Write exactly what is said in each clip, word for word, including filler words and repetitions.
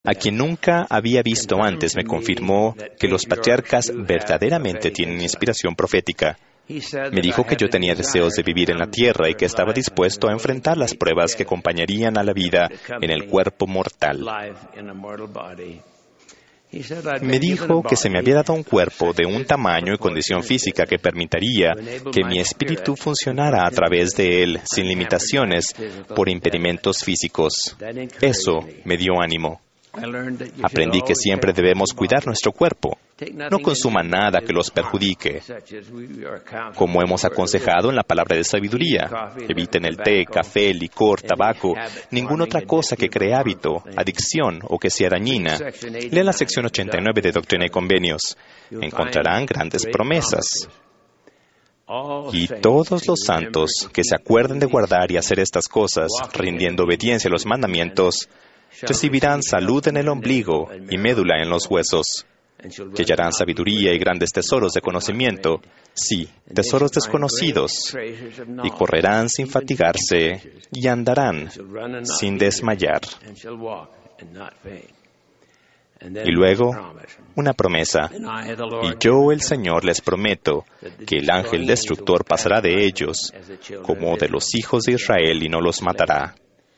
a quien nunca había visto antes, me confirmó que los patriarcas verdaderamente tienen inspiración profética. Me dijo que yo tenía deseos de vivir en la tierra y que estaba dispuesto a enfrentar las pruebas que acompañarían a la vida en el cuerpo mortal. Me dijo que se me había dado un cuerpo de un tamaño y condición física que permitiría que mi espíritu funcionara a través de él, sin limitaciones por impedimentos físicos. Eso me dio ánimo. Aprendí que siempre debemos cuidar nuestro cuerpo. No consuman nada que los perjudique. Como hemos aconsejado en la palabra de sabiduría, eviten el té, café, licor, tabaco, ninguna otra cosa que cree hábito, adicción o que sea dañina. Lea la sección ochenta y nueve de Doctrina y Convenios. Encontrarán grandes promesas. Y todos los santos que se acuerden de guardar y hacer estas cosas, rindiendo obediencia a los mandamientos, recibirán salud en el ombligo y médula en los huesos, que hallarán sabiduría y grandes tesoros de conocimiento, sí, tesoros desconocidos, y correrán sin fatigarse y andarán sin desmayar. Y luego, una promesa. Y yo, el Señor, les prometo que el ángel destructor pasará de ellos como de los hijos de Israel y no los matará.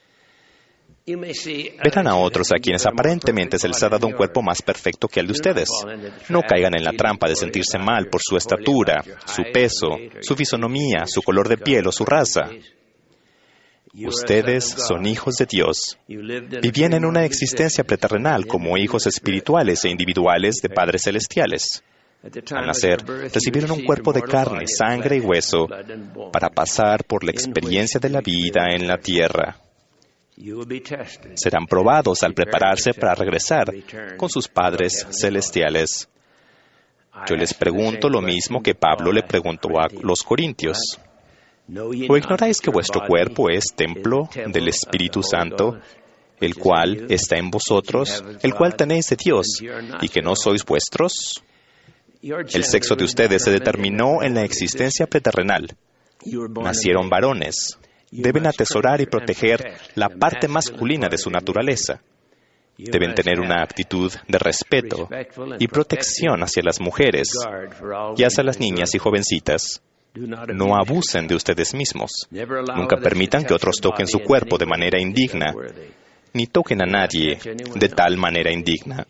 Verán a otros a quienes aparentemente se les ha dado un cuerpo más perfecto que el de ustedes. No caigan en la trampa de sentirse mal por su estatura, su peso, su fisonomía, su color de piel o su raza. Ustedes son hijos de Dios. Vivían en una existencia preterrenal como hijos espirituales e individuales de padres celestiales. Al nacer, recibieron un cuerpo de carne, sangre y hueso para pasar por la experiencia de la vida en la tierra. Serán probados al prepararse para regresar con sus padres celestiales. Yo les pregunto lo mismo que Pablo le preguntó a los corintios. ¿O ignoráis que vuestro cuerpo es templo del Espíritu Santo, el cual está en vosotros, el cual tenéis de Dios, y que no sois vuestros? El sexo de ustedes se determinó en la existencia preterrenal. Nacieron varones. Deben atesorar y proteger la parte masculina de su naturaleza. Deben tener una actitud de respeto y protección hacia las mujeres y hacia las niñas y jovencitas. No abusen de ustedes mismos. Nunca permitan que otros toquen su cuerpo de manera indigna, ni toquen a nadie de tal manera indigna.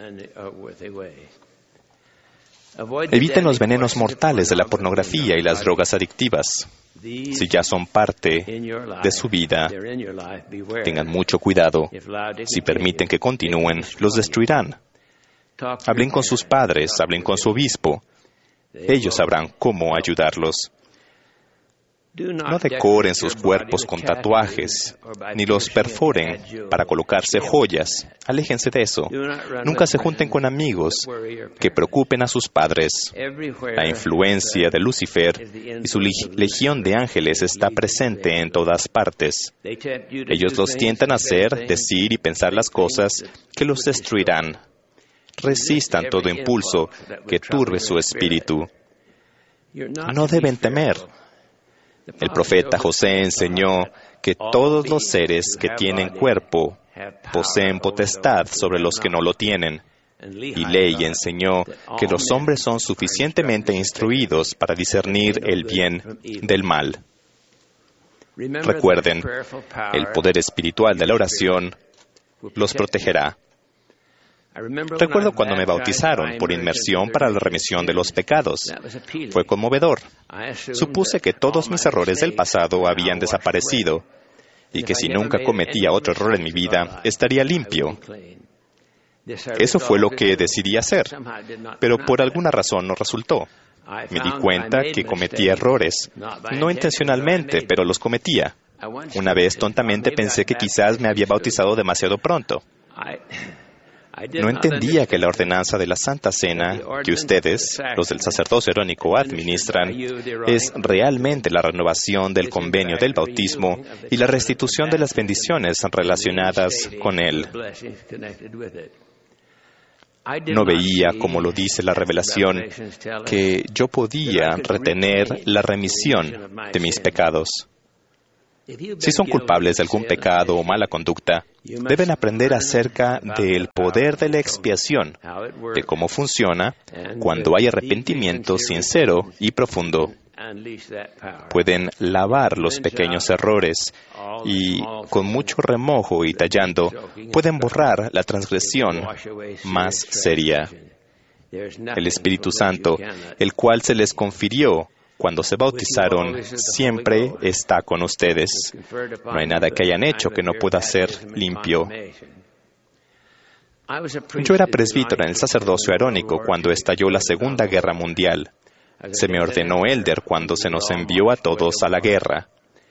Eviten los venenos mortales de la pornografía y las drogas adictivas. Si ya son parte de su vida, tengan mucho cuidado. Si permiten que continúen, los destruirán. Hablen con sus padres, hablen con su obispo. Ellos sabrán cómo ayudarlos. No decoren sus cuerpos con tatuajes, ni los perforen para colocarse joyas. Aléjense de eso. Nunca se junten con amigos que preocupen a sus padres. La influencia de Lucifer y su legión de ángeles está presente en todas partes. Ellos los tientan a hacer, decir y pensar las cosas que los destruirán. Resistan todo impulso que turbe su espíritu. No deben temer. El profeta José enseñó que todos los seres que tienen cuerpo poseen potestad sobre los que no lo tienen. Y Ley enseñó que los hombres son suficientemente instruidos para discernir el bien del mal. Recuerden, el poder espiritual de la oración los protegerá. Recuerdo cuando me bautizaron por inmersión para la remisión de los pecados. Fue conmovedor. Supuse que todos mis errores del pasado habían desaparecido y que si nunca cometía otro error en mi vida, estaría limpio. Eso fue lo que decidí hacer, pero por alguna razón no resultó. Me di cuenta que cometía errores, no intencionalmente, pero los cometía. Una vez tontamente pensé que quizás me había bautizado demasiado pronto. No entendía que la ordenanza de la Santa Cena que ustedes, los del sacerdocio arónico, administran, es realmente la renovación del convenio del bautismo y la restitución de las bendiciones relacionadas con él. No veía, como lo dice la revelación, que yo podía retener la remisión de mis pecados. Si son culpables de algún pecado o mala conducta, deben aprender acerca del poder de la expiación, de cómo funciona cuando hay arrepentimiento sincero y profundo. Pueden lavar los pequeños errores y, con mucho remojo y tallando, pueden borrar la transgresión más seria. El Espíritu Santo, el cual se les confirió cuando se bautizaron, siempre está con ustedes. No hay nada que hayan hecho que no pueda ser limpio. Yo era presbítero en el sacerdocio arónico cuando estalló la Segunda Guerra Mundial. Se me ordenó elder cuando se nos envió a todos a la guerra.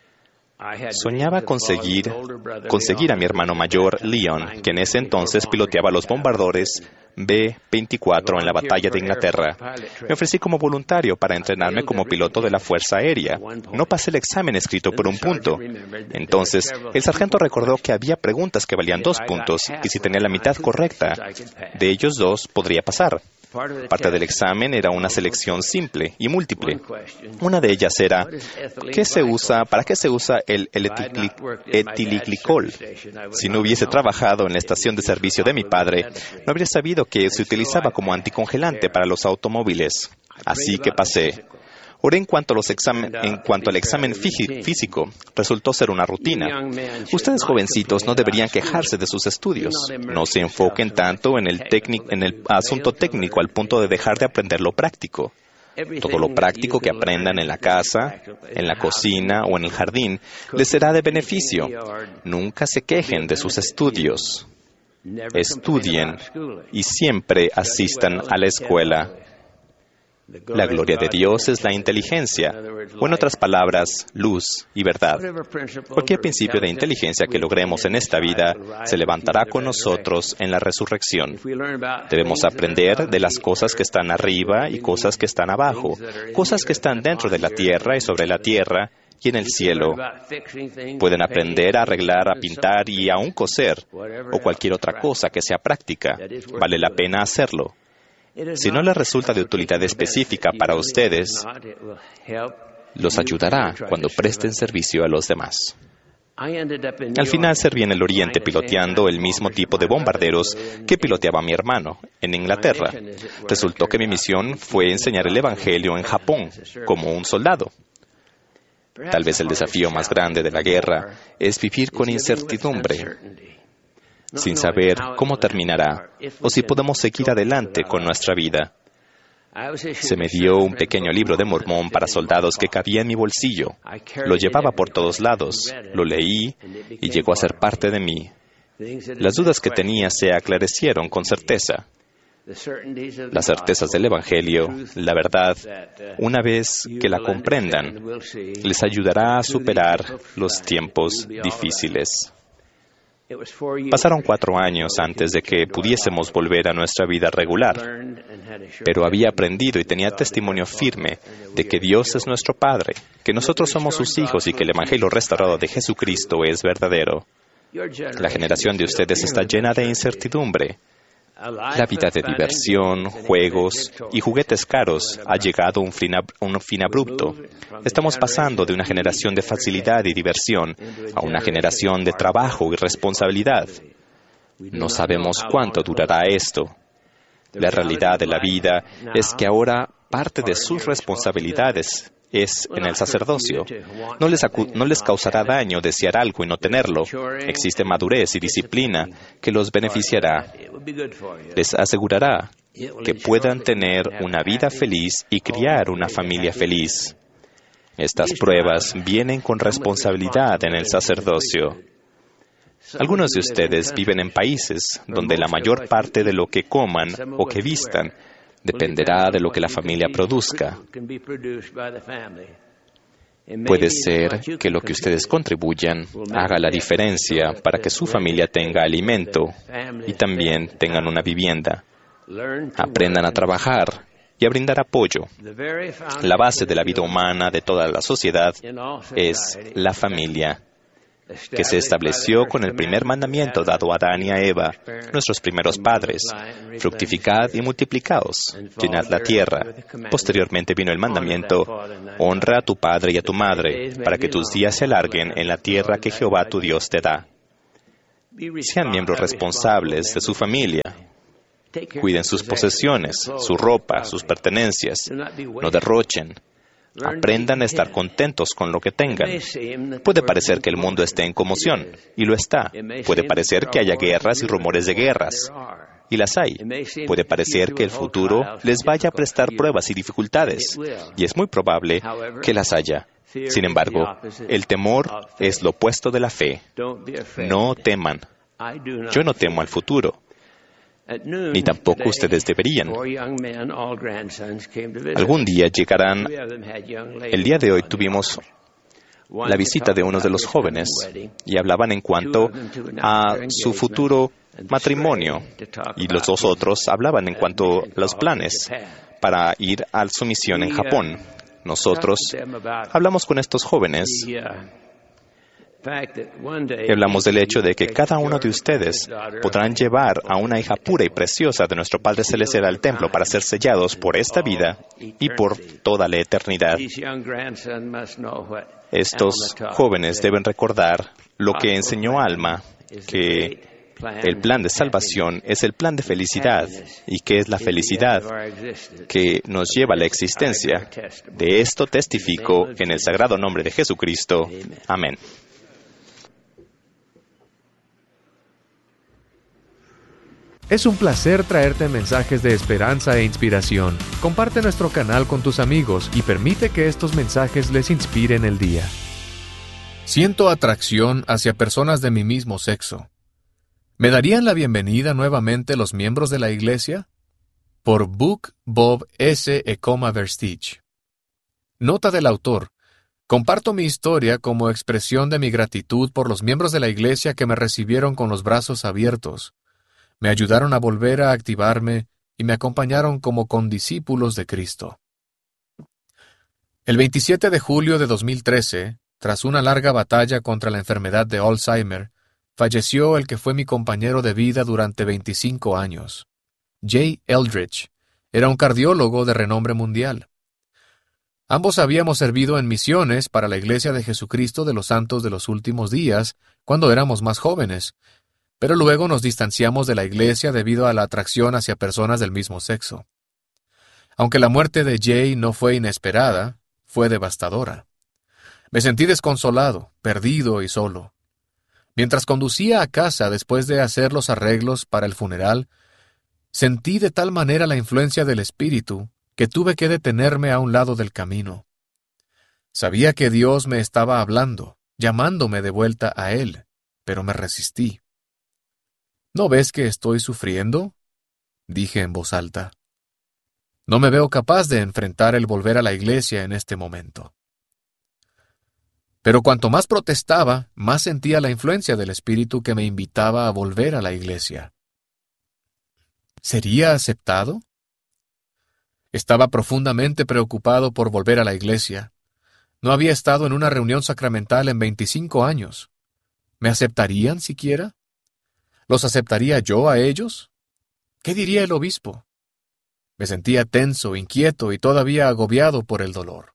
Soñaba conseguir, conseguir a mi hermano mayor, Leon, que en ese entonces piloteaba los bombardadores B veinticuatro en la batalla de Inglaterra. Me ofrecí como voluntario para entrenarme como piloto de la Fuerza Aérea. No pasé el examen escrito por un punto. Entonces, el sargento recordó que había preguntas que valían dos puntos y si tenía la mitad correcta de ellos dos, podría pasar. Parte del examen era una selección simple y múltiple. Una de ellas era, ¿qué se usa, ¿para qué se usa el, el etiliglicol? Si no hubiese trabajado en la estación de servicio de mi padre, no habría sabido que se utilizaba como anticongelante para los automóviles. Así que pasé. Oré en cuanto, a los examen, en cuanto al examen físico. Resultó ser una rutina. Ustedes, jovencitos, no deberían quejarse de sus estudios. No se enfoquen tanto en el, en el asunto técnico al punto de dejar de aprender lo práctico. Todo lo práctico que aprendan en la casa, en la cocina o en el jardín les será de beneficio. Nunca se quejen de sus estudios. Estudien y siempre asistan a la escuela. La gloria de Dios es la inteligencia, o en otras palabras, luz y verdad. Cualquier principio de inteligencia que logremos en esta vida se levantará con nosotros en la resurrección. Debemos aprender de las cosas que están arriba y cosas que están abajo, cosas que están dentro de la tierra y sobre la tierra y en el cielo. Pueden aprender a arreglar, a pintar y aún coser, o cualquier otra cosa que sea práctica. Vale la pena hacerlo. Si no les resulta de utilidad específica para ustedes, los ayudará cuando presten servicio a los demás. Al final serví en el Oriente piloteando el mismo tipo de bombarderos que piloteaba mi hermano en Inglaterra. Resultó que mi misión fue enseñar el Evangelio en Japón como un soldado. Tal vez el desafío más grande de la guerra es vivir con incertidumbre, sin saber cómo terminará o si podemos seguir adelante con nuestra vida. Se me dio un pequeño libro de Mormón para soldados que cabía en mi bolsillo. Lo llevaba por todos lados, lo leí y llegó a ser parte de mí. Las dudas que tenía se aclarecieron con certeza. Las certezas del Evangelio, la verdad, una vez que la comprendan, les ayudará a superar los tiempos difíciles. Pasaron cuatro años antes de que pudiésemos volver a nuestra vida regular, pero había aprendido y tenía testimonio firme de que Dios es nuestro Padre, que nosotros somos sus hijos y que el Evangelio restaurado de Jesucristo es verdadero. La generación de ustedes está llena de incertidumbre. La vida de diversión, juegos y juguetes caros ha llegado a un fin, ab- un fin abrupto. Estamos pasando de una generación de facilidad y diversión a una generación de trabajo y responsabilidad. No sabemos cuánto durará esto. La realidad de la vida es que ahora parte de sus responsabilidades es en el sacerdocio. No les, acu- no les causará daño desear algo y no tenerlo. Existe madurez y disciplina que los beneficiará. Les asegurará que puedan tener una vida feliz y criar una familia feliz. Estas pruebas vienen con responsabilidad en el sacerdocio. Algunos de ustedes viven en países donde la mayor parte de lo que coman o que vistan dependerá de lo que la familia produzca. Puede ser que lo que ustedes contribuyan haga la diferencia para que su familia tenga alimento y también tengan una vivienda. Aprendan a trabajar y a brindar apoyo. La base de la vida humana de toda la sociedad es la familia. que se estableció con el primer mandamiento dado a Adán y a Eva, nuestros primeros padres: fructificad y multiplicaos, llenad la tierra. Posteriormente vino el mandamiento: honra a tu padre y a tu madre, para que tus días se alarguen en la tierra que Jehová tu Dios te da. Sean miembros responsables de su familia. Cuiden sus posesiones, su ropa, sus pertenencias. No derrochen. Aprendan a estar contentos con lo que tengan. Puede parecer que el mundo esté en conmoción, y lo está. Puede parecer que haya guerras y rumores de guerras, y las hay. Puede parecer que el futuro les vaya a prestar pruebas y dificultades, y es muy probable que las haya. Sin embargo, el temor es lo opuesto de la fe. No teman. Yo no temo al futuro, ni tampoco ustedes deberían. Algún día llegarán. El día de hoy tuvimos la visita de uno de los jóvenes y hablaban en cuanto a su futuro matrimonio, y los dos otros hablaban en cuanto a los planes para ir a su misión en Japón. Nosotros hablamos con estos jóvenes y hablamos del hecho de que cada uno de ustedes podrán llevar a una hija pura y preciosa de nuestro Padre Celestial al templo para ser sellados por esta vida y por toda la eternidad. Estos jóvenes deben recordar lo que enseñó Alma, que el plan de salvación es el plan de felicidad, y que es la felicidad que nos lleva a la existencia. De esto testifico en el sagrado nombre de Jesucristo. Amén. Es un placer traerte mensajes de esperanza e inspiración. Comparte nuestro canal con tus amigos y permite que estos mensajes les inspiren el día. Siento atracción hacia personas de mi mismo sexo. ¿Me darían la bienvenida nuevamente los miembros de la iglesia? Por Book Bob S. Ecoma Verstich. Nota del autor. Comparto mi historia como expresión de mi gratitud por los miembros de la iglesia que me recibieron con los brazos abiertos. Me ayudaron a volver a activarme y me acompañaron como condiscípulos de Cristo. El veintisiete de julio de dos mil trece, tras una larga batalla contra la enfermedad de Alzheimer, falleció el que fue mi compañero de vida durante veinticinco años. Jay Eldridge era un cardiólogo de renombre mundial. Ambos habíamos servido en misiones para la Iglesia de Jesucristo de los Santos de los Últimos Días cuando éramos más jóvenes, pero luego nos distanciamos de la Iglesia debido a la atracción hacia personas del mismo sexo. Aunque la muerte de Jay no fue inesperada, fue devastadora. Me sentí desconsolado, perdido y solo. Mientras conducía a casa después de hacer los arreglos para el funeral, sentí de tal manera la influencia del Espíritu que tuve que detenerme a un lado del camino. Sabía que Dios me estaba hablando, llamándome de vuelta a Él, pero me resistí. ¿No ves que estoy sufriendo?, dije en voz alta. No me veo capaz de enfrentar el volver a la iglesia en este momento. Pero cuanto más protestaba, más sentía la influencia del Espíritu que me invitaba a volver a la iglesia. ¿Sería aceptado? Estaba profundamente preocupado por volver a la iglesia. No había estado en una reunión sacramental en veinticinco años. ¿Me aceptarían siquiera? ¿Los aceptaría yo a ellos? ¿Qué diría el obispo? Me sentía tenso, inquieto y todavía agobiado por el dolor.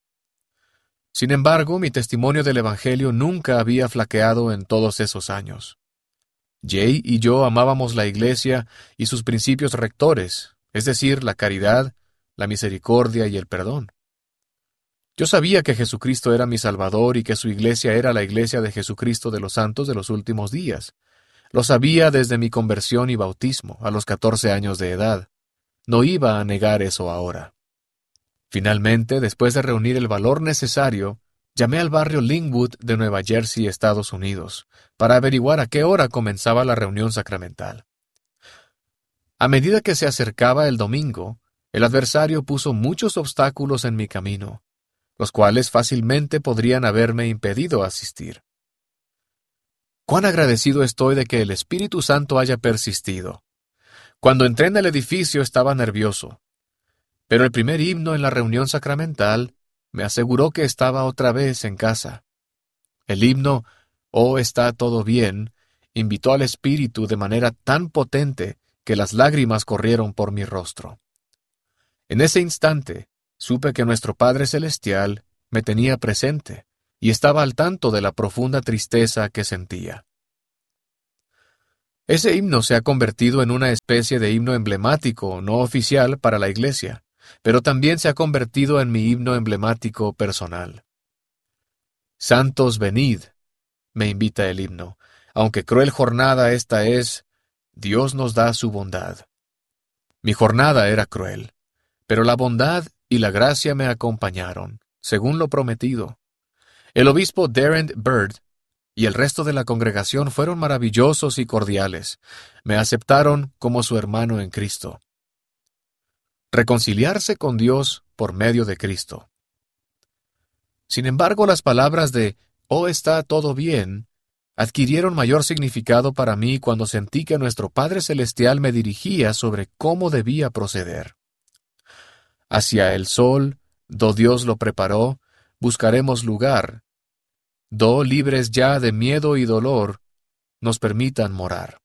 Sin embargo, mi testimonio del Evangelio nunca había flaqueado en todos esos años. Jay y yo amábamos la Iglesia y sus principios rectores, es decir, la caridad, la misericordia y el perdón. Yo sabía que Jesucristo era mi Salvador y que su Iglesia era la Iglesia de Jesucristo de los Santos de los Últimos Días. Lo sabía desde mi conversión y bautismo, a los catorce años de edad. No iba a negar eso ahora. Finalmente, después de reunir el valor necesario, llamé al barrio Linwood de Nueva Jersey, Estados Unidos, para averiguar a qué hora comenzaba la reunión sacramental. A medida que se acercaba el domingo, el adversario puso muchos obstáculos en mi camino, los cuales fácilmente podrían haberme impedido asistir. Cuán agradecido estoy de que el Espíritu Santo haya persistido. Cuando entré en el edificio estaba nervioso, pero el primer himno en la reunión sacramental me aseguró que estaba otra vez en casa. El himno Oh, está todo bien, invitó al espíritu de manera tan potente que las lágrimas corrieron por mi rostro. En ese instante, supe que nuestro Padre Celestial me tenía presente y estaba al tanto de la profunda tristeza que sentía. Ese himno se ha convertido en una especie de himno emblemático, no oficial, para la Iglesia, pero también se ha convertido en mi himno emblemático personal. Santos, venid, me invita el himno. Aunque cruel jornada esta es, Dios nos da su bondad. Mi jornada era cruel, pero la bondad y la gracia me acompañaron, según lo prometido. El obispo Darrent Byrd y el resto de la congregación fueron maravillosos y cordiales. Me aceptaron como su hermano en Cristo. Reconciliarse con Dios por medio de Cristo. Sin embargo, las palabras de «Oh, está todo bien» adquirieron mayor significado para mí cuando sentí que nuestro Padre Celestial me dirigía sobre cómo debía proceder. Hacia el sol, do Dios lo preparó, buscaremos lugar, do libres ya de miedo y dolor, nos permitan morar.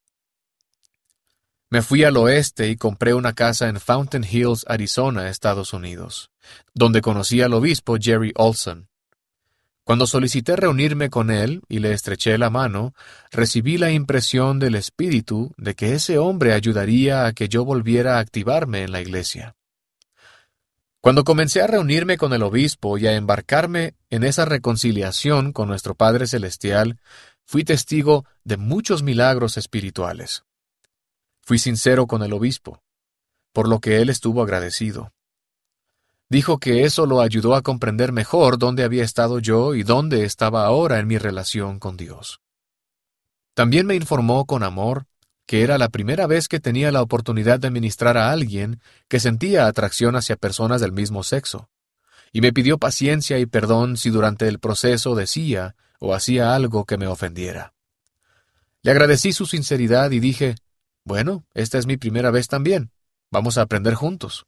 Me fui al oeste y compré una casa en Fountain Hills, Arizona, Estados Unidos, donde conocí al obispo Jerry Olson. Cuando solicité reunirme con él y le estreché la mano, recibí la impresión del Espíritu de que ese hombre ayudaría a que yo volviera a activarme en la iglesia. Cuando comencé a reunirme con el obispo y a embarcarme en esa reconciliación con nuestro Padre Celestial, fui testigo de muchos milagros espirituales. Fui sincero con el obispo, por lo que él estuvo agradecido. Dijo que eso lo ayudó a comprender mejor dónde había estado yo y dónde estaba ahora en mi relación con Dios. También me informó con amor que era la primera vez que tenía la oportunidad de ministrar a alguien que sentía atracción hacia personas del mismo sexo, y me pidió paciencia y perdón si durante el proceso decía o hacía algo que me ofendiera. Le agradecí su sinceridad y dije, bueno, esta es mi primera vez también, vamos a aprender juntos.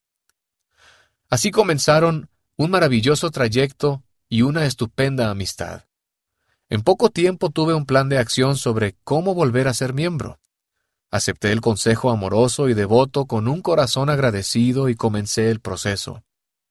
Así comenzaron un maravilloso trayecto y una estupenda amistad. En poco tiempo tuve un plan de acción sobre cómo volver a ser miembro. Acepté el consejo amoroso y devoto con un corazón agradecido y comencé el proceso.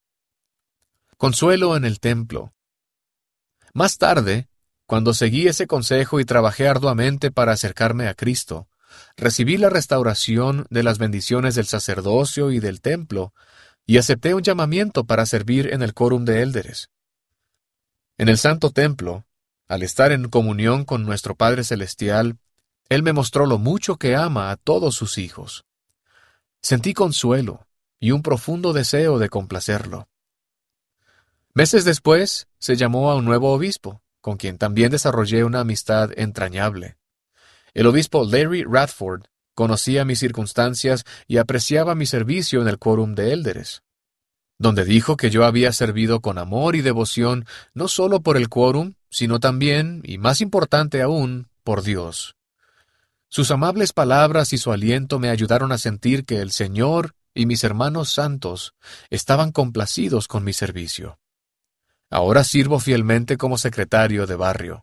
Consuelo en el templo. Más tarde, cuando seguí ese consejo y trabajé arduamente para acercarme a Cristo, recibí la restauración de las bendiciones del sacerdocio y del templo, y acepté un llamamiento para servir en el quórum de élderes. En el Santo Templo, al estar en comunión con nuestro Padre Celestial, Él me mostró lo mucho que ama a todos sus hijos. Sentí consuelo y un profundo deseo de complacerlo. Meses después, se llamó a un nuevo obispo, con quien también desarrollé una amistad entrañable. El obispo Larry Radford conocía mis circunstancias y apreciaba mi servicio en el quórum de élderes, donde dijo que yo había servido con amor y devoción no solo por el quórum, sino también, y más importante aún, por Dios. Sus amables palabras y su aliento me ayudaron a sentir que el Señor y mis hermanos santos estaban complacidos con mi servicio. Ahora sirvo fielmente como secretario de barrio.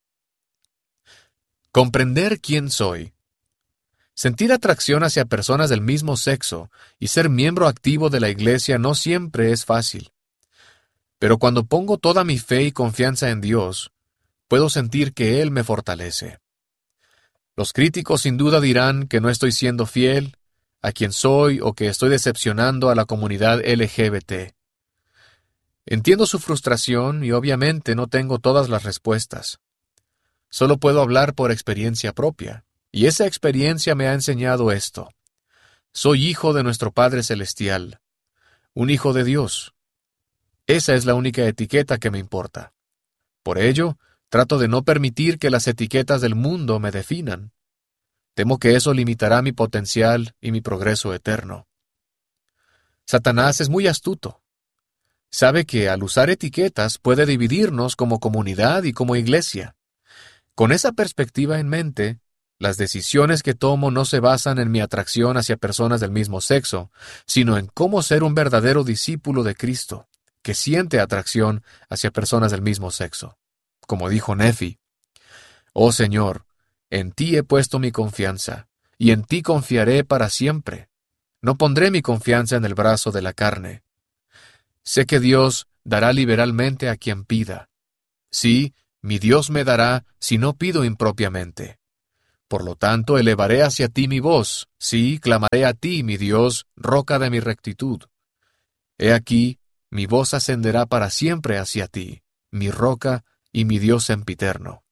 Comprender quién soy. Sentir atracción hacia personas del mismo sexo y ser miembro activo de la iglesia no siempre es fácil. Pero cuando pongo toda mi fe y confianza en Dios, puedo sentir que Él me fortalece. Los críticos sin duda dirán que no estoy siendo fiel a quien soy o que estoy decepcionando a la comunidad L G B T. Entiendo su frustración y obviamente no tengo todas las respuestas. Solo puedo hablar por experiencia propia. Y esa experiencia me ha enseñado esto. Soy hijo de nuestro Padre Celestial, un hijo de Dios. Esa es la única etiqueta que me importa. Por ello, trato de no permitir que las etiquetas del mundo me definan. Temo que eso limitará mi potencial y mi progreso eterno. Satanás es muy astuto. Sabe que al usar etiquetas puede dividirnos como comunidad y como iglesia. Con esa perspectiva en mente, las decisiones que tomo no se basan en mi atracción hacia personas del mismo sexo, sino en cómo ser un verdadero discípulo de Cristo, que siente atracción hacia personas del mismo sexo. Como dijo Nefi, Oh Señor, en ti he puesto mi confianza, y en ti confiaré para siempre. No pondré mi confianza en el brazo de la carne. Sé que Dios dará liberalmente a quien pida. Sí, mi Dios me dará si no pido impropiamente. Por lo tanto, elevaré hacia ti mi voz, sí, clamaré a ti, mi Dios, roca de mi rectitud. He aquí, mi voz ascenderá para siempre hacia ti, mi roca y mi Dios sempiterno.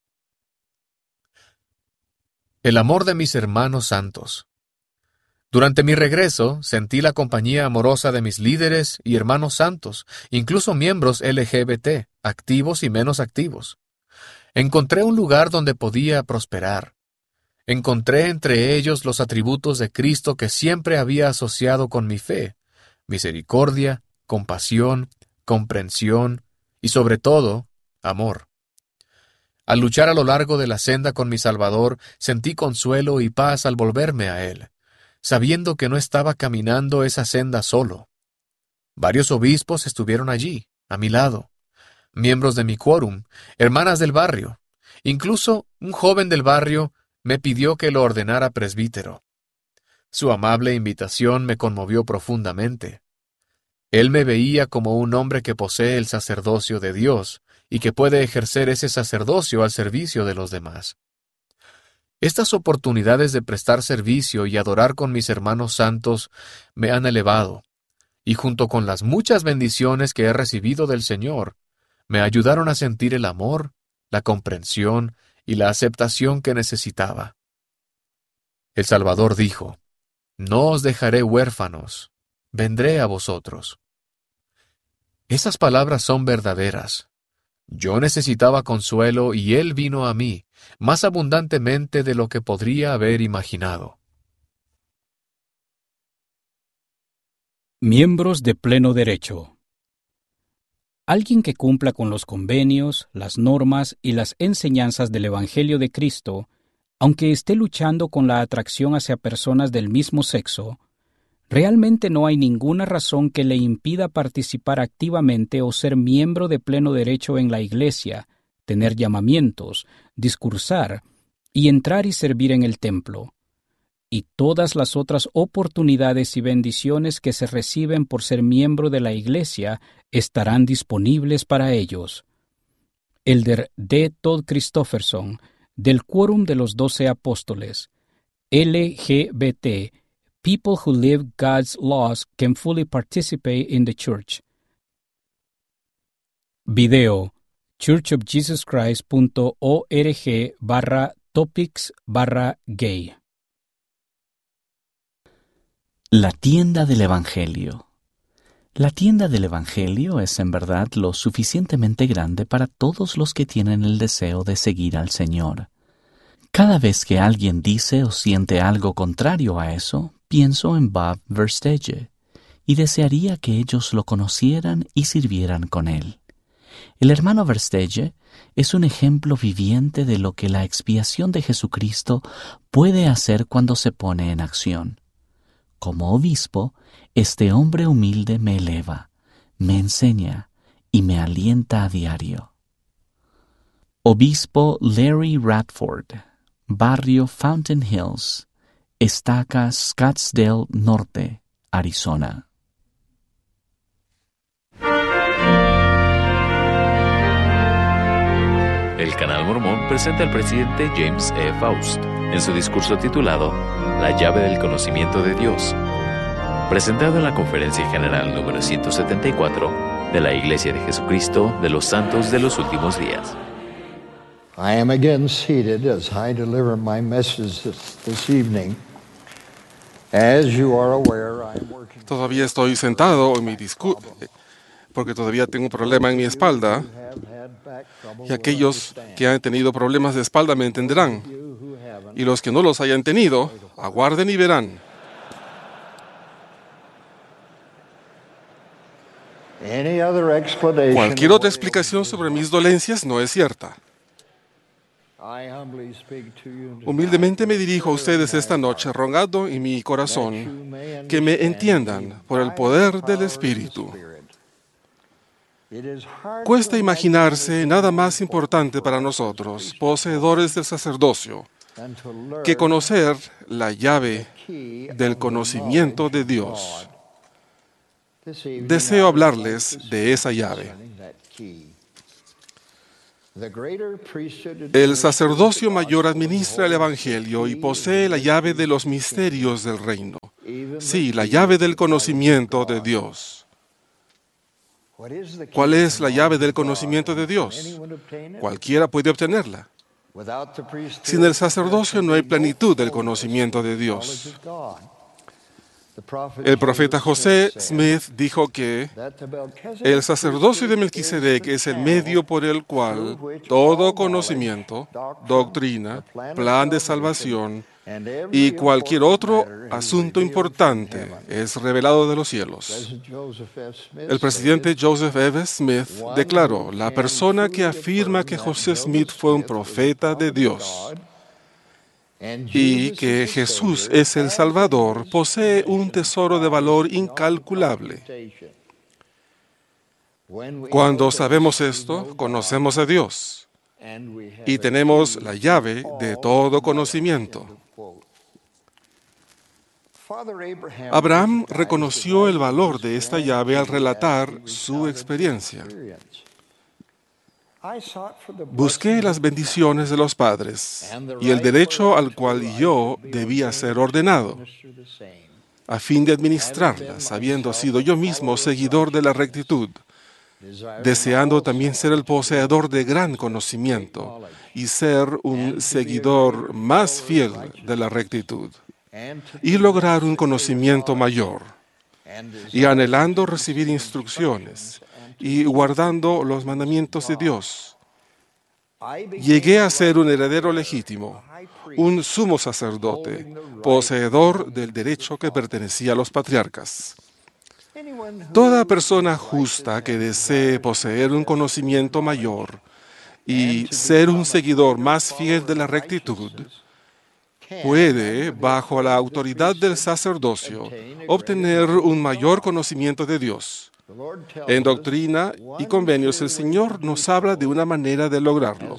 El amor de mis hermanos santos. Durante mi regreso, sentí la compañía amorosa de mis líderes y hermanos santos, incluso miembros L G B T, activos y menos activos. Encontré un lugar donde podía prosperar. Encontré entre ellos los atributos de Cristo que siempre había asociado con mi fe: misericordia, compasión, comprensión y, sobre todo, amor. Al luchar a lo largo de la senda con mi Salvador, sentí consuelo y paz al volverme a Él, sabiendo que no estaba caminando esa senda solo. Varios obispos estuvieron allí, a mi lado, miembros de mi quórum, hermanas del barrio. Incluso un joven del barrio me pidió que lo ordenara presbítero. Su amable invitación me conmovió profundamente. Él me veía como un hombre que posee el sacerdocio de Dios y que puede ejercer ese sacerdocio al servicio de los demás. Estas oportunidades de prestar servicio y adorar con mis hermanos santos me han elevado, y junto con las muchas bendiciones que he recibido del Señor, me ayudaron a sentir el amor, la comprensión y la aceptación que necesitaba. El Salvador dijo: «No os dejaré huérfanos, vendré a vosotros». Esas palabras son verdaderas. Yo necesitaba consuelo y Él vino a mí, más abundantemente de lo que podría haber imaginado. Miembros de pleno derecho. Alguien que cumpla con los convenios, las normas y las enseñanzas del Evangelio de Cristo, aunque esté luchando con la atracción hacia personas del mismo sexo, realmente no hay ninguna razón que le impida participar activamente o ser miembro de pleno derecho en la Iglesia, tener llamamientos, discursar y entrar y servir en el templo, y todas las otras oportunidades y bendiciones que se reciben por ser miembro de la Iglesia estarán disponibles para ellos. Elder D. Todd Christofferson, del Quórum de los Doce Apóstoles, L G B T, People who live God's laws can fully participate in the church. Video churchofjesuschrist.org barra topics barra gay. La tienda del Evangelio. La tienda del Evangelio es en verdad lo suficientemente grande para todos los que tienen el deseo de seguir al Señor. Cada vez que alguien dice o siente algo contrario a eso, pienso en Bob Verstege y desearía que ellos lo conocieran y sirvieran con él. El hermano Verstege es un ejemplo viviente de lo que la expiación de Jesucristo puede hacer cuando se pone en acción. Como obispo, este hombre humilde me eleva, me enseña y me alienta a diario. Obispo Larry Radford, Barrio Fountain Hills, Estaca Scottsdale Norte, Arizona. El Canal Mormón presenta al presidente James E. Faust en su discurso titulado La llave del conocimiento de Dios, presentado en la Conferencia General número ciento setenta y cuatro de la Iglesia de Jesucristo de los Santos de los Últimos Días. I am again seated as I deliver my message this, this evening. As you are aware, I am working. Todavía estoy sentado en mi discurso porque todavía tengo un problema en mi espalda, y aquellos que han tenido problemas de espalda me entenderán, y los que no los hayan tenido, aguarden y verán. Cualquier otra explicación sobre mis dolencias no es cierta. Humildemente me dirijo a ustedes esta noche rogando en mi corazón que me entiendan por el poder del Espíritu. Cuesta imaginarse nada más importante para nosotros, poseedores del sacerdocio, que conocer la llave del conocimiento de Dios. Deseo hablarles de esa llave. El sacerdocio mayor administra el Evangelio y posee la llave de los misterios del reino. Sí, la llave del conocimiento de Dios. ¿Cuál es la llave del conocimiento de Dios? Cualquiera puede obtenerla. Sin el sacerdocio no hay plenitud del conocimiento de Dios. El profeta José Smith dijo que el sacerdocio de Melquisedec es el medio por el cual todo conocimiento, doctrina, plan de salvación y cualquier otro asunto importante es revelado de los cielos. El presidente Joseph F. Smith declaró: la persona que afirma que José Smith fue un profeta de Dios y que Jesús es el Salvador posee un tesoro de valor incalculable. Cuando sabemos esto, conocemos a Dios y tenemos la llave de todo conocimiento. Abraham reconoció el valor de esta llave al relatar su experiencia. Busqué las bendiciones de los padres y el derecho al cual yo debía ser ordenado, a fin de administrarlas, habiendo sido yo mismo seguidor de la rectitud, deseando también ser el poseedor de gran conocimiento y ser un seguidor más fiel de la rectitud, y lograr un conocimiento mayor, y anhelando recibir instrucciones y guardando los mandamientos de Dios. Llegué a ser un heredero legítimo, un sumo sacerdote, poseedor del derecho que pertenecía a los patriarcas. Toda persona justa que desee poseer un conocimiento mayor y ser un seguidor más fiel de la rectitud, puede, bajo la autoridad del sacerdocio, obtener un mayor conocimiento de Dios. En Doctrina y Convenios, el Señor nos habla de una manera de lograrlo.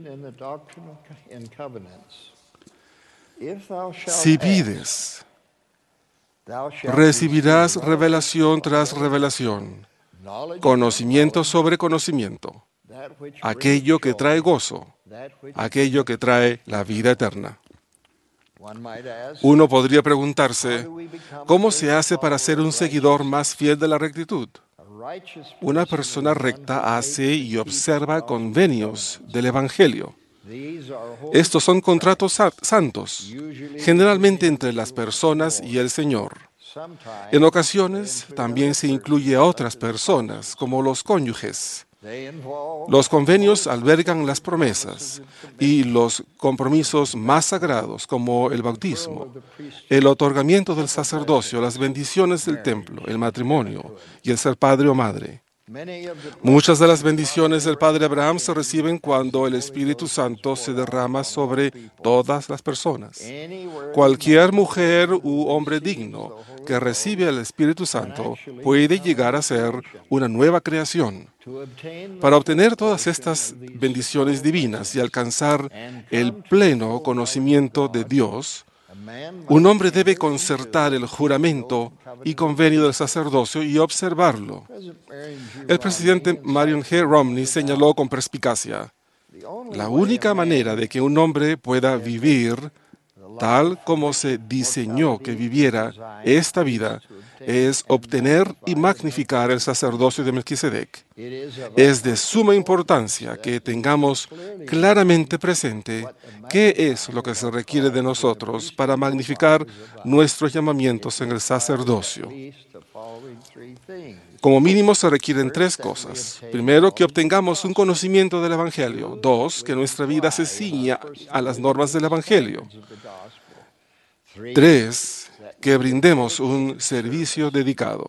Si pides, recibirás revelación tras revelación, conocimiento sobre conocimiento, aquello que trae gozo, aquello que trae la vida eterna. Uno podría preguntarse, ¿cómo se hace para ser un seguidor más fiel de la rectitud? Una persona recta hace y observa convenios del Evangelio. Estos son contratos santos, generalmente entre las personas y el Señor. En ocasiones también se incluye a otras personas, como los cónyuges. Los convenios albergan las promesas y los compromisos más sagrados, como el bautismo, el otorgamiento del sacerdocio, las bendiciones del templo, el matrimonio y el ser padre o madre. Muchas de las bendiciones del Padre Abraham se reciben cuando el Espíritu Santo se derrama sobre todas las personas. Cualquier mujer u hombre digno que recibe el Espíritu Santo puede llegar a ser una nueva creación. Para obtener todas estas bendiciones divinas y alcanzar el pleno conocimiento de Dios, un hombre debe concertar el juramento y convenio del sacerdocio y observarlo. El presidente Marion G. Romney señaló con perspicacia: la única manera de que un hombre pueda vivir tal como se diseñó que viviera esta vida es obtener y magnificar el sacerdocio de Melquisedec. Es de suma importancia que tengamos claramente presente qué es lo que se requiere de nosotros para magnificar nuestros llamamientos en el sacerdocio. Como mínimo se requieren tres cosas. Primero, que obtengamos un conocimiento del Evangelio. Dos, que nuestra vida se ciña a las normas del Evangelio. Tres, que brindemos un servicio dedicado.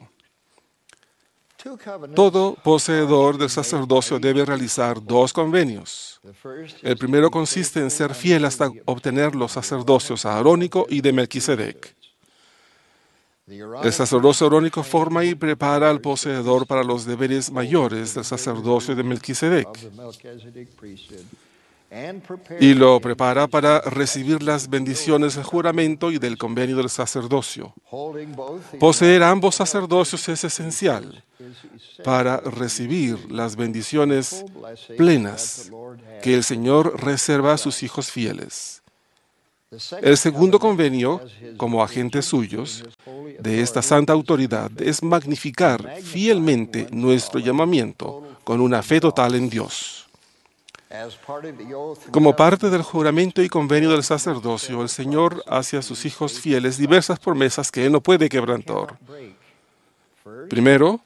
Todo poseedor del sacerdocio debe realizar dos convenios. El primero consiste en ser fiel hasta obtener los sacerdocios arónico y de Melquisedec. El sacerdocio arónico forma y prepara al poseedor para los deberes mayores del sacerdocio de Melquisedec y lo prepara para recibir las bendiciones del juramento y del convenio del sacerdocio. Poseer ambos sacerdocios es esencial para recibir las bendiciones plenas que el Señor reserva a sus hijos fieles. El segundo convenio, como agentes suyos de esta santa autoridad, es magnificar fielmente nuestro llamamiento con una fe total en Dios. Como parte del juramento y convenio del sacerdocio, el Señor hace a sus hijos fieles diversas promesas que Él no puede quebrantar. Primero,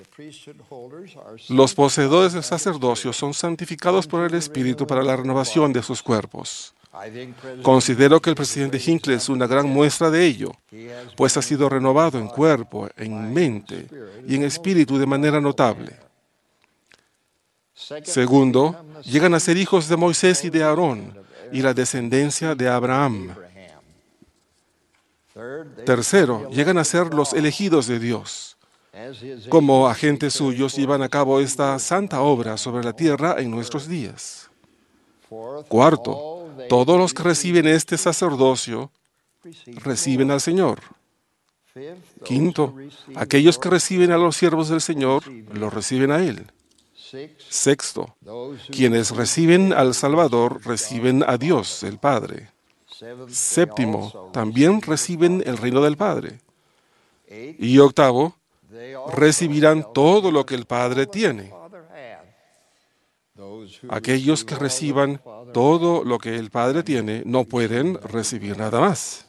los poseedores del sacerdocio son santificados por el Espíritu para la renovación de sus cuerpos. Considero que el presidente Hinckley es una gran muestra de ello, pues ha sido renovado en cuerpo, en mente y en espíritu de manera notable. Segundo, llegan a ser hijos de Moisés y de Aarón y la descendencia de Abraham. Tercero, llegan a ser los elegidos de Dios. Como agentes suyos llevan a cabo esta santa obra sobre la tierra en nuestros días. Cuarto, todos los que reciben este sacerdocio reciben al Señor. Quinto, aquellos que reciben a los siervos del Señor los reciben a Él. Sexto, quienes reciben al Salvador reciben a Dios, el Padre. Séptimo, también reciben el reino del Padre. Y octavo, recibirán todo lo que el Padre tiene. Aquellos que reciban todo lo que el Padre tiene no pueden recibir nada más.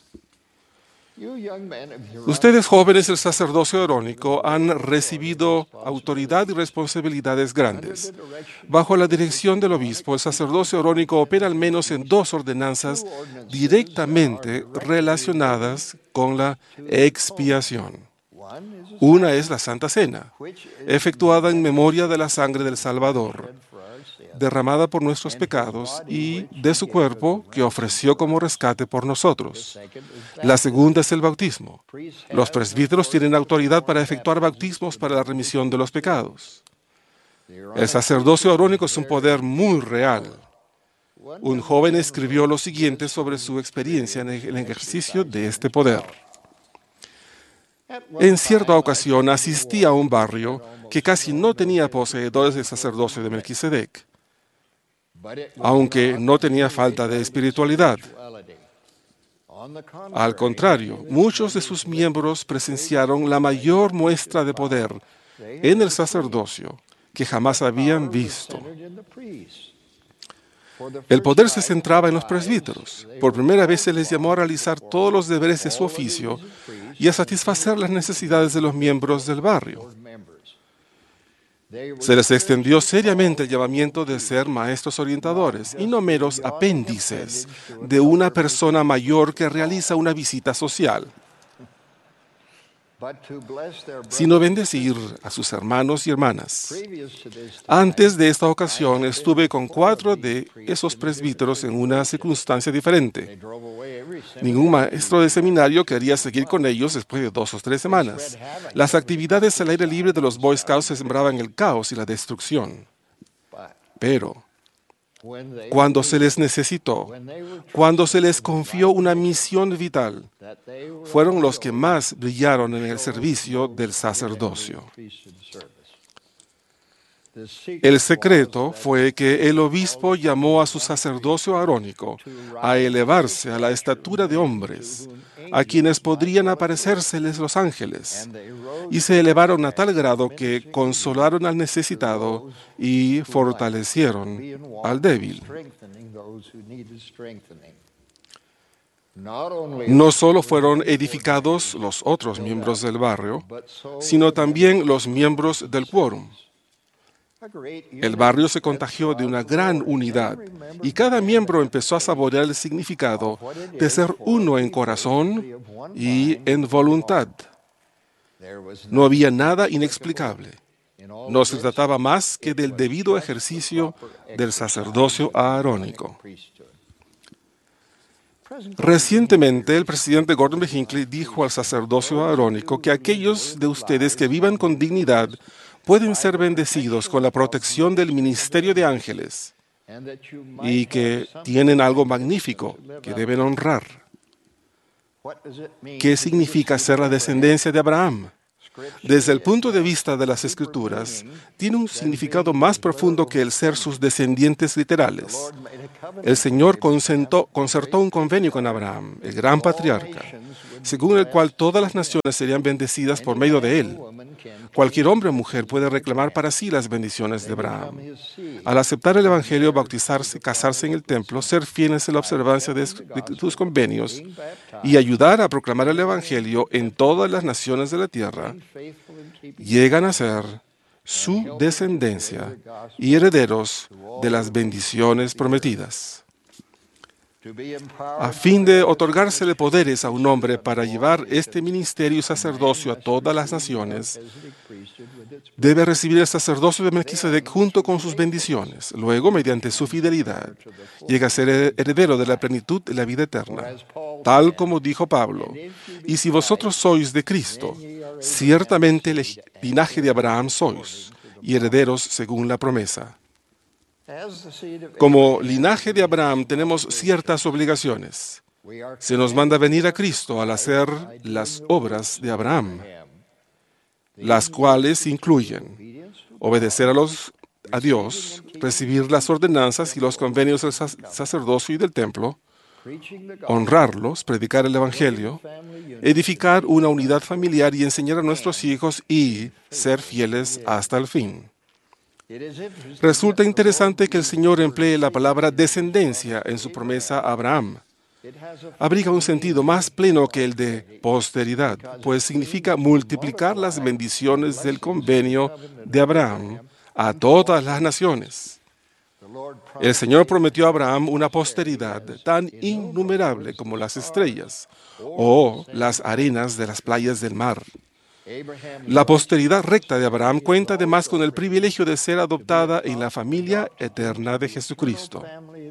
Ustedes jóvenes del sacerdocio arónico han recibido autoridad y responsabilidades grandes. Bajo la dirección del obispo, el sacerdocio arónico opera al menos en dos ordenanzas directamente relacionadas con la expiación. Una es la Santa Cena, efectuada en memoria de la sangre del Salvador, derramada por nuestros pecados y de su cuerpo que ofreció como rescate por nosotros. La segunda es el bautismo. Los presbíteros tienen autoridad para efectuar bautismos para la remisión de los pecados. El sacerdocio arónico es un poder muy real. Un joven escribió lo siguiente sobre su experiencia en el ejercicio de este poder. En cierta ocasión asistí a un barrio que casi no tenía poseedores del sacerdocio de Melquisedec, aunque no tenía falta de espiritualidad. Al contrario, muchos de sus miembros presenciaron la mayor muestra de poder en el sacerdocio que jamás habían visto. El poder se centraba en los presbíteros. Por primera vez se les llamó a realizar todos los deberes de su oficio y a satisfacer las necesidades de los miembros del barrio. Se les extendió seriamente el llamamiento de ser maestros orientadores y no meros apéndices de una persona mayor que realiza una visita social, sino bendecir a sus hermanos y hermanas. Antes de esta ocasión estuve con cuatro de esos presbíteros en una circunstancia diferente. Ningún maestro de seminario quería seguir con ellos después de dos o tres semanas. Las actividades al aire libre de los Boy Scouts se sembraban el caos y la destrucción. Pero cuando se les necesitó, cuando se les confió una misión vital, fueron los que más brillaron en el servicio del sacerdocio. El secreto fue que el obispo llamó a su sacerdocio arónico a elevarse a la estatura de hombres, a quienes podrían aparecérseles los ángeles, y se elevaron a tal grado que consolaron al necesitado y fortalecieron al débil. No solo fueron edificados los otros miembros del barrio, sino también los miembros del quórum. El barrio se contagió de una gran unidad y cada miembro empezó a saborear el significado de ser uno en corazón y en voluntad. No había nada inexplicable. No se trataba más que del debido ejercicio del sacerdocio arónico. Recientemente, el presidente Gordon B. Hinckley dijo al sacerdocio arónico que aquellos de ustedes que vivan con dignidad pueden ser bendecidos con la protección del ministerio de ángeles y que tienen algo magnífico que deben honrar. ¿Qué significa ser la descendencia de Abraham? Desde el punto de vista de las Escrituras, tiene un significado más profundo que el ser sus descendientes literales. El Señor consentó, concertó un convenio con Abraham, el gran patriarca, según el cual todas las naciones serían bendecidas por medio de él. Cualquier hombre o mujer puede reclamar para sí las bendiciones de Abraham. Al aceptar el Evangelio, bautizarse, casarse en el templo, ser fieles en la observancia de, de sus convenios y ayudar a proclamar el Evangelio en todas las naciones de la tierra, llegan a ser su descendencia y herederos de las bendiciones prometidas. A fin de otorgársele poderes a un hombre para llevar este ministerio y sacerdocio a todas las naciones, debe recibir el sacerdocio de Melquisedec junto con sus bendiciones. Luego, mediante su fidelidad, llega a ser heredero de la plenitud de la vida eterna, tal como dijo Pablo. Y si vosotros sois de Cristo, ciertamente el linaje de Abraham sois, y herederos según la promesa. Como linaje de Abraham tenemos ciertas obligaciones. Se nos manda venir a Cristo al hacer las obras de Abraham, las cuales incluyen obedecer a, los, a Dios, recibir las ordenanzas y los convenios del sacerdocio y del templo, honrarlos, predicar el Evangelio, edificar una unidad familiar y enseñar a nuestros hijos y ser fieles hasta el fin. Resulta interesante que el Señor emplee la palabra descendencia en su promesa a Abraham. Abriga un sentido más pleno que el de posteridad, pues significa multiplicar las bendiciones del convenio de Abraham a todas las naciones. El Señor prometió a Abraham una posteridad tan innumerable como las estrellas o las arenas de las playas del mar. La posteridad recta de Abraham cuenta además con el privilegio de ser adoptada en la familia eterna de Jesucristo,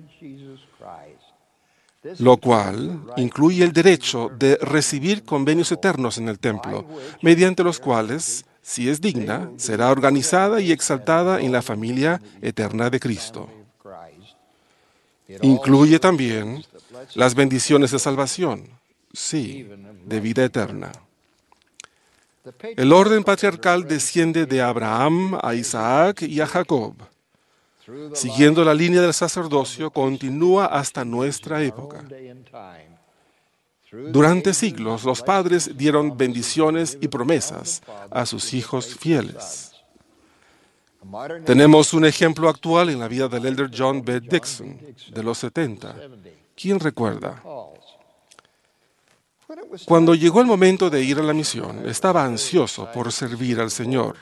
lo cual incluye el derecho de recibir convenios eternos en el templo, mediante los cuales, si es digna, será organizada y exaltada en la familia eterna de Cristo. Incluye también las bendiciones de salvación, sí, de vida eterna. El orden patriarcal desciende de Abraham a Isaac y a Jacob. Siguiendo la línea del sacerdocio, continúa hasta nuestra época. Durante siglos, los padres dieron bendiciones y promesas a sus hijos fieles. Tenemos un ejemplo actual en la vida del elder John B. Dixon, de los setenta. ¿Quién recuerda? Cuando llegó el momento de ir a la misión, estaba ansioso por servir al Señor.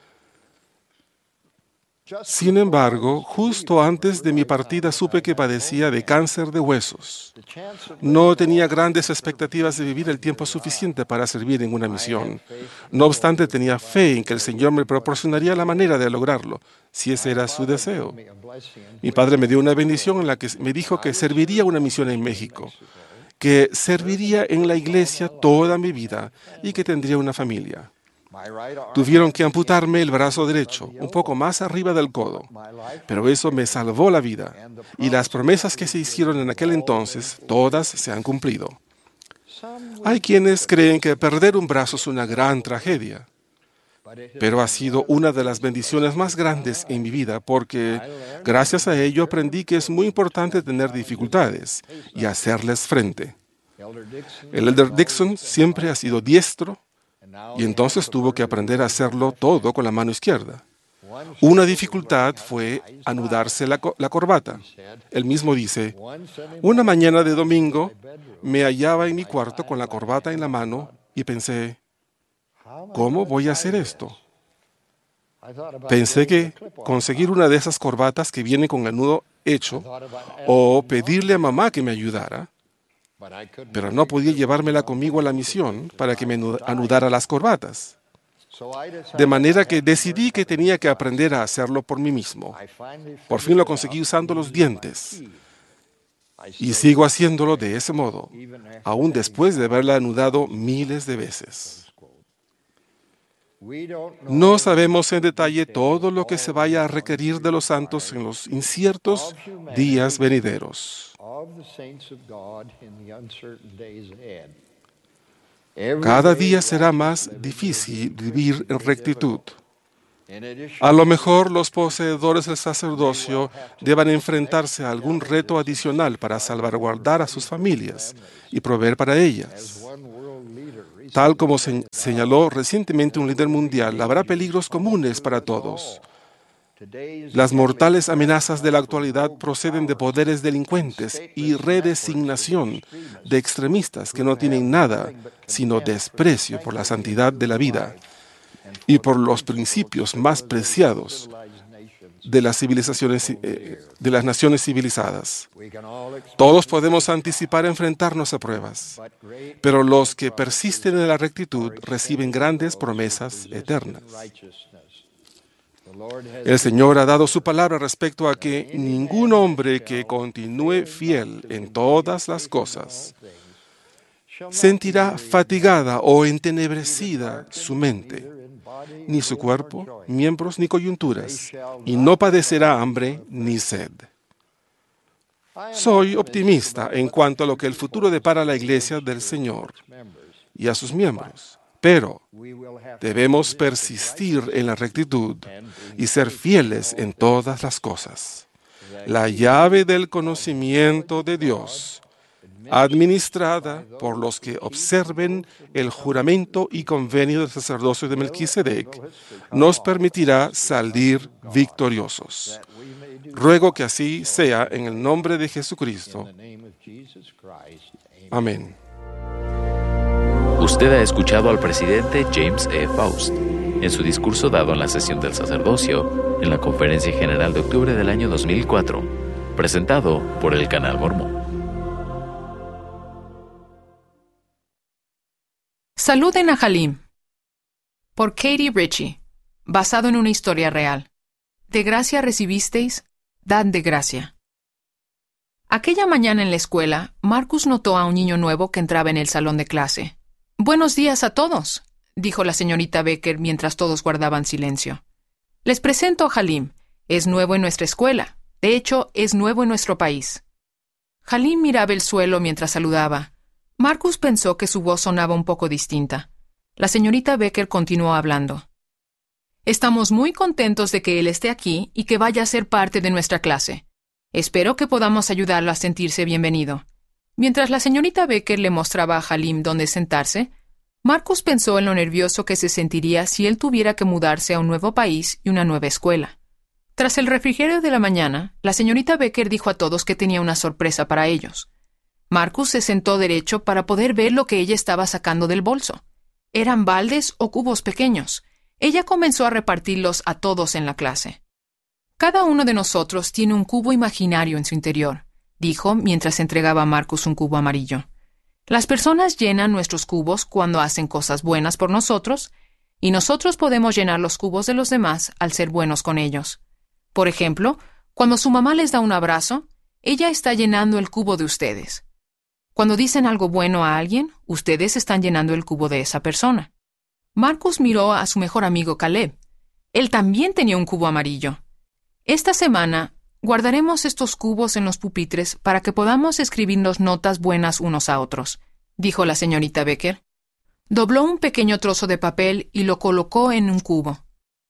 Sin embargo, justo antes de mi partida supe que padecía de cáncer de huesos. No tenía grandes expectativas de vivir el tiempo suficiente para servir en una misión. No obstante, tenía fe en que el Señor me proporcionaría la manera de lograrlo, si ese era su deseo. Mi padre me dio una bendición en la que me dijo que serviría una misión en México, que serviría en la iglesia toda mi vida y que tendría una familia. Tuvieron que amputarme el brazo derecho, un poco más arriba del codo, pero eso me salvó la vida, y las promesas que se hicieron en aquel entonces, todas se han cumplido. Hay quienes creen que perder un brazo es una gran tragedia, pero ha sido una de las bendiciones más grandes en mi vida porque, gracias a ello, aprendí que es muy importante tener dificultades y hacerles frente. El elder Dixon siempre ha sido diestro, y entonces tuvo que aprender a hacerlo todo con la mano izquierda. Una dificultad fue anudarse la, co- la corbata. Él mismo dice, una mañana de domingo me hallaba en mi cuarto con la corbata en la mano y pensé, ¿cómo voy a hacer esto? Pensé que conseguir una de esas corbatas que viene con el nudo hecho o pedirle a mamá que me ayudara, pero no podía llevármela conmigo a la misión para que me anudara las corbatas. De manera que decidí que tenía que aprender a hacerlo por mí mismo. Por fin lo conseguí usando los dientes. Y sigo haciéndolo de ese modo, aún después de haberla anudado miles de veces. No sabemos en detalle todo lo que se vaya a requerir de los santos en los inciertos días venideros. Cada día será más difícil vivir en rectitud. A lo mejor los poseedores del sacerdocio deban enfrentarse a algún reto adicional para salvaguardar a sus familias y proveer para ellas. Tal como se señaló recientemente un líder mundial, habrá peligros comunes para todos. Las mortales amenazas de la actualidad proceden de poderes delincuentes y redesignación de extremistas que no tienen nada sino desprecio por la santidad de la vida y por los principios más preciados de las civilizaciones, eh, de las naciones civilizadas. Todos podemos anticipar enfrentarnos a pruebas, pero los que persisten en la rectitud reciben grandes promesas eternas. El Señor ha dado su palabra respecto a que ningún hombre que continúe fiel en todas las cosas sentirá fatigada o entenebrecida su mente, ni su cuerpo, miembros ni coyunturas, y no padecerá hambre ni sed. Soy optimista en cuanto a lo que el futuro depara a la Iglesia del Señor y a sus miembros, pero debemos persistir en la rectitud y ser fieles en todas las cosas. La llave del conocimiento de Dios, administrada por los que observen el juramento y convenio del sacerdocio de Melquisedec, nos permitirá salir victoriosos. Ruego que así sea en el nombre de Jesucristo. Amén. Usted ha escuchado al presidente James E. Faust en su discurso dado en la sesión del sacerdocio en la Conferencia General de octubre del año dos mil cuatro, presentado por el Canal Mormón. Saluden a Halim, por Katie Ritchie, basado en una historia real. De gracia recibisteis, dad de gracia. Aquella mañana en la escuela, Marcus notó a un niño nuevo que entraba en el salón de clase. «Buenos días a todos», dijo la señorita Becker mientras todos guardaban silencio. «Les presento a Halim. Es nuevo en nuestra escuela. De hecho, es nuevo en nuestro país». Halim miraba el suelo mientras saludaba. Marcus pensó que su voz sonaba un poco distinta. La señorita Becker continuó hablando. «Estamos muy contentos de que él esté aquí y que vaya a ser parte de nuestra clase. Espero que podamos ayudarlo a sentirse bienvenido». Mientras la señorita Becker le mostraba a Halim dónde sentarse, Marcus pensó en lo nervioso que se sentiría si él tuviera que mudarse a un nuevo país y una nueva escuela. Tras el refrigerio de la mañana, la señorita Becker dijo a todos que tenía una sorpresa para ellos. Marcus se sentó derecho para poder ver lo que ella estaba sacando del bolso. Eran baldes o cubos pequeños. Ella comenzó a repartirlos a todos en la clase. «Cada uno de nosotros tiene un cubo imaginario en su interior», dijo mientras entregaba a Marcus un cubo amarillo. «Las personas llenan nuestros cubos cuando hacen cosas buenas por nosotros, y nosotros podemos llenar los cubos de los demás al ser buenos con ellos. Por ejemplo, cuando su mamá les da un abrazo, ella está llenando el cubo de ustedes. Cuando dicen algo bueno a alguien, ustedes están llenando el cubo de esa persona». Marcus miró a su mejor amigo Caleb. Él también tenía un cubo amarillo. «Esta semana guardaremos estos cubos en los pupitres para que podamos escribirnos notas buenas unos a otros», dijo la señorita Becker. Dobló un pequeño trozo de papel y lo colocó en un cubo.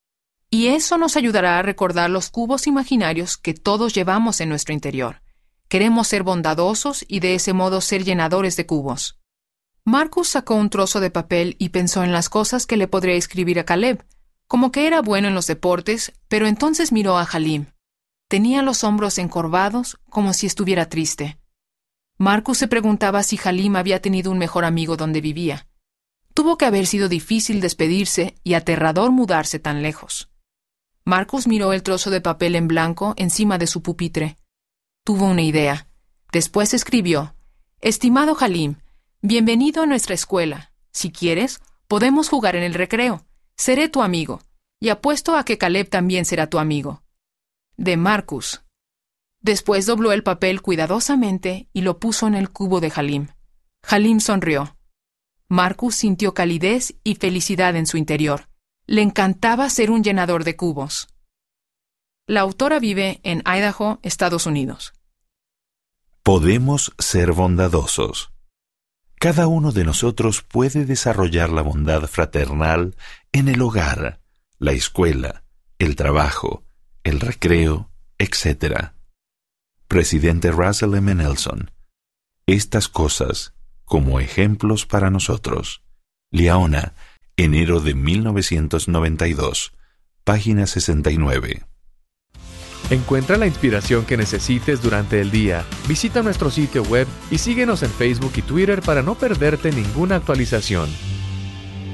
«Y eso nos ayudará a recordar los cubos imaginarios que todos llevamos en nuestro interior. Queremos ser bondadosos y de ese modo ser llenadores de cubos». Marcus sacó un trozo de papel y pensó en las cosas que le podría escribir a Caleb, como que era bueno en los deportes, pero entonces miró a Halim. Tenía los hombros encorvados, como si estuviera triste. Marcus se preguntaba si Halim había tenido un mejor amigo donde vivía. Tuvo que haber sido difícil despedirse y aterrador mudarse tan lejos. Marcus miró el trozo de papel en blanco encima de su pupitre. Tuvo una idea. Después escribió: «Estimado Halim, bienvenido a nuestra escuela. Si quieres, podemos jugar en el recreo. Seré tu amigo. Y apuesto a que Caleb también será tu amigo». De Marcus. Después dobló el papel cuidadosamente y lo puso en el cubo de Halim. Halim sonrió. Marcus sintió calidez y felicidad en su interior. Le encantaba ser un llenador de cubos. La autora vive en Idaho, Estados Unidos. Podemos ser bondadosos. Cada uno de nosotros puede desarrollar la bondad fraternal en el hogar, la escuela, el trabajo, el recreo, etcétera. Presidente Russell M. Nelson. Estas cosas como ejemplos para nosotros. Liaona, enero de mil novecientos noventa y dos, página sesenta y nueve. Encuentra la inspiración que necesites durante el día. Visita nuestro sitio web y síguenos en Facebook y Twitter para no perderte ninguna actualización.